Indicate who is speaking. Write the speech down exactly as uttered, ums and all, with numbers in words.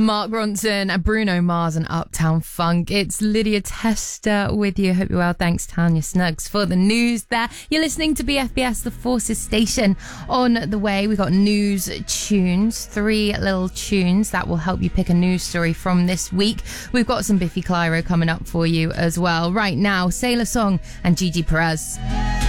Speaker 1: Mark Ronson and Bruno Mars and Uptown Funk. It's Lydia Tester with you. Hope you're well. Thanks, Tanya Snuggs, for the news there. You're listening to B F B S, the Forces Station. On the way, we got news tunes, three little tunes that will help you pick a news story from this week. We've got some Biffy Clyro coming up for you as well. Right now, Sailor Song and Gigi Perez.